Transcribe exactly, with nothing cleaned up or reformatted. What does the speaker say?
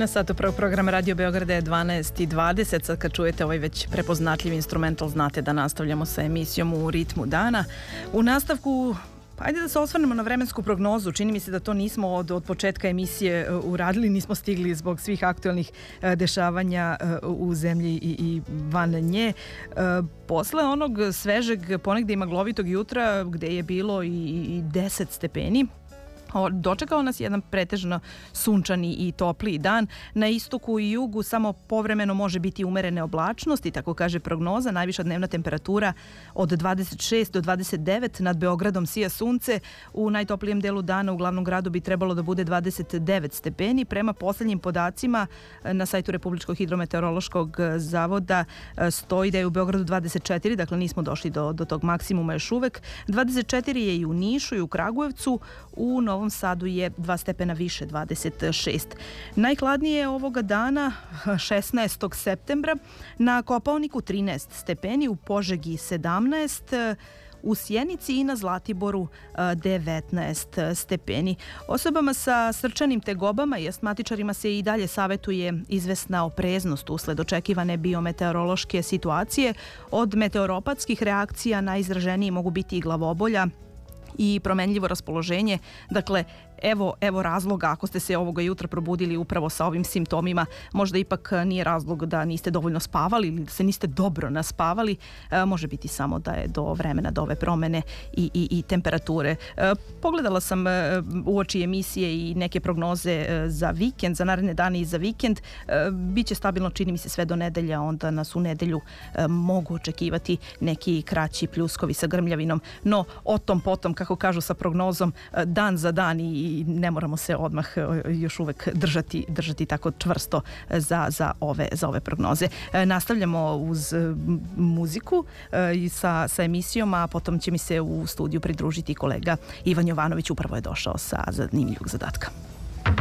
Na satu prvog programa Radio Beograda je dvanaest i dvadeset. Sad kad čujete ovaj već prepoznatljiv instrumental, znate da nastavljamo sa emisijom U ritmu dana. U nastavku, ajde da se osvrnemo na vremensku prognozu. Čini mi se da to nismo od, od početka emisije uradili, nismo stigli zbog svih aktualnih dešavanja u zemlji i, i van nje. Posle onog svežeg, ponegde i maglovitog jutra, gde je bilo i, i deset stepeni, dočekao nas jedan pretežno sunčani i topliji dan. Na istoku i jugu samo povremeno može biti umerene oblačnosti, tako kaže prognoza. Najviša dnevna temperatura od dvadeset šest do dvadeset devet, nad Beogradom sija sunce. U najtoplijem delu dana u glavnom gradu bi trebalo da bude dvadeset devet stepeni. Prema poslednjim podacima na sajtu Republičkog hidrometeorološkog zavoda stoji da je u Beogradu dvadeset četiri, dakle nismo došli do, do tog maksimuma još uvek. dvadeset četiri je i u Nišu i u Kragujevcu, u Novom Sadu je dva stepena više, dvadeset šest. Najhladnije ovoga dana, šesnaestog septembra, na Kopaoniku trinaest stepeni, u Požegi sedamnaest, u Sjenici i na Zlatiboru devetnaest stepeni. Osobama sa srčanim tegobama i astmatičarima se i dalje savetuje izvesna opreznost usled očekivane biometeorološke situacije. Od meteoropatskih reakcija najizraženiji mogu biti i glavobolja i promenljivo raspoloženje. Dakle, evo, evo razloga ako ste se ovoga jutra probudili upravo sa ovim simptomima. Možda ipak nije razlog da niste dovoljno spavali ili da se niste dobro naspavali. E, može biti samo da je do vremena, do ove promene i, i, i temperature. E, pogledala sam e, uoči emisije i neke prognoze e, za vikend, za naredne dane i za vikend. E, biće stabilno, čini mi se, sve do nedelja, onda nas u nedelju e, mogu očekivati neki kraći pljuskovi sa grmljavinom. No, o tom potom, kako kažu sa prognozom, e, dan za dan i i ne moramo se odmah još uvek držati, držati tako čvrsto za, za, ove, za ove prognoze. E, nastavljamo uz muziku e, i sa, sa emisijom, a potom će mi se u studiju pridružiti kolega Ivan Jovanović, upravo je došao sa zanimljivog zadatka.